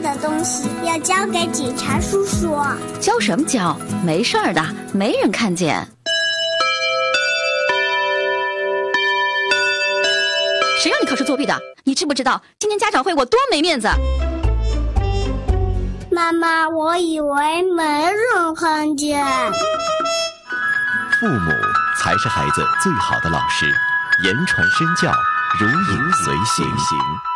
的东西要交给警察叔叔。 交什么交？没事儿的，没人看见。谁让你考试作弊的？你知不知道今天家长会我多没面子？ 妈妈，我以为没人看见。 父母才是孩子最好的老师，言传身教，如影随形。